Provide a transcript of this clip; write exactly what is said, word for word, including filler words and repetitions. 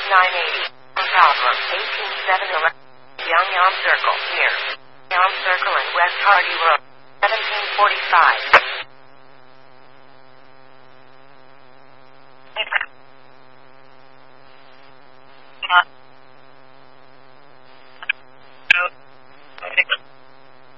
nine eighty. Problem eighteen seven eleven. Young Yam Circle, near Yam Circle and West Hardy Road. seventeen forty-five.